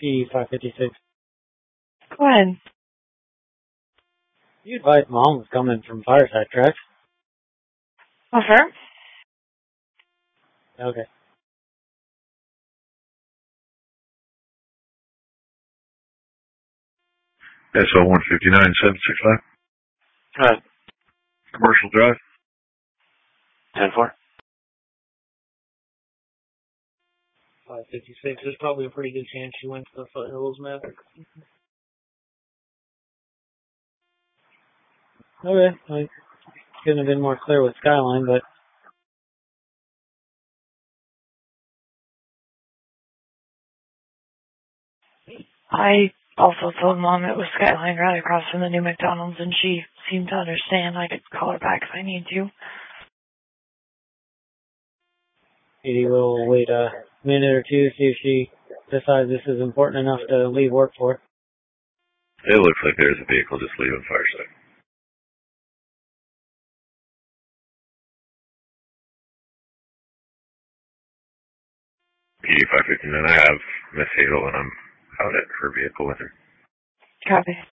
P556. Go ahead. You advised Mom was coming from Fireside, correct? Sure. Okay. SO 159-765. Right. Commercial Drive. 10-4. 556. There's probably a pretty good chance she went to the Foothills map. Okay. I couldn't have been more clear with Skyline, but I also told Mom it was Skyline right across from the new McDonald's, and she seemed to understand. I could call her back if I need to. maybe we'll wait a minute or two, see if she decides this is important enough to leave work for. It looks like there's a vehicle just leaving Fireside. P559, I have Miss Hazel and I'm out at her vehicle with her. Copy.